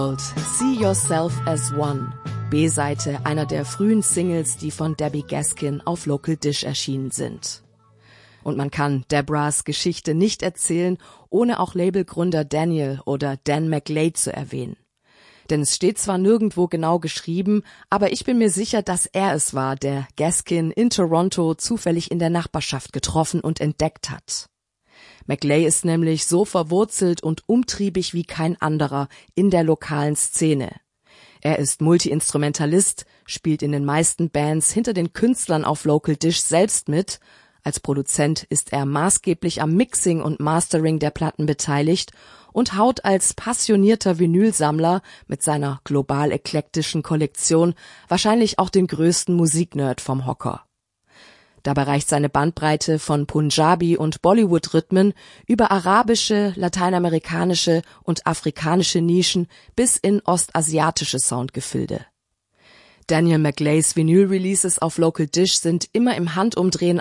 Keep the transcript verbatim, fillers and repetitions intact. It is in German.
See Yourself as One, B-Seite einer der frühen Singles, die von Debbie Gaskin auf Local Dish erschienen sind. Und man kann Debras Geschichte nicht erzählen, ohne auch Labelgründer Daniel oder Dan McLay zu erwähnen. Denn es steht zwar nirgendwo genau geschrieben, aber ich bin mir sicher, dass er es war, der Gaskin in Toronto zufällig in der Nachbarschaft getroffen und entdeckt hat. McLay ist nämlich so verwurzelt und umtriebig wie kein anderer in der lokalen Szene. Er ist Multi-Instrumentalist, spielt in den meisten Bands hinter den Künstlern auf Local Dish selbst mit. Als Produzent ist er maßgeblich am Mixing und Mastering der Platten beteiligt und haut als passionierter Vinylsammler mit seiner global eklektischen Kollektion wahrscheinlich auch den größten Musiknerd vom Hocker. Dabei reicht seine Bandbreite von Punjabi- und Bollywood-Rhythmen über arabische, lateinamerikanische und afrikanische Nischen bis in ostasiatische Soundgefilde. Daniel McLays Vinyl-Releases auf Local Dish sind immer im Handumdrehen